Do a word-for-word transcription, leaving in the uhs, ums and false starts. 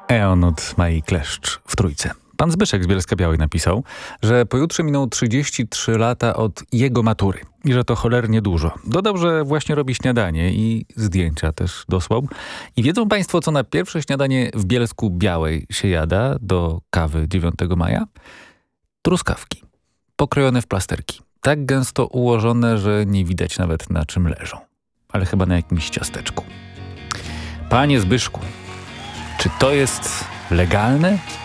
Eon od Mai Kleszcz w Trójce. Pan Zbyszek z Bielska-Białej napisał, że pojutrze miną trzydzieści trzy lata od jego matury i że to cholernie dużo. Dodał, że właśnie robi śniadanie i zdjęcia też dosłał. I wiedzą państwo, co na pierwsze śniadanie w Bielsku-Białej się jada do kawy dziewiątego maja? Truskawki. Pokrojone w plasterki. Tak gęsto ułożone, że nie widać nawet na czym leżą. Ale chyba na jakimś ciasteczku. Panie Zbyszku, czy to jest legalne?